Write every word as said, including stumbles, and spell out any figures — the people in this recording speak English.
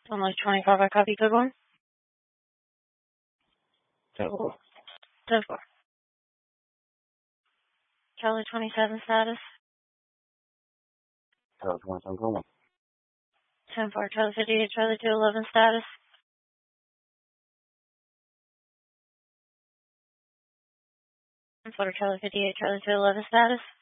Only twenty-five, I copy, good one. ten four. ten four. Charlie twenty-seven status. Charlie twenty-seven, go one. ten four, Charlie fifty-eight, Charlie two eleven status. ten four, Charlie fifty-eight, Charlie two eleven status.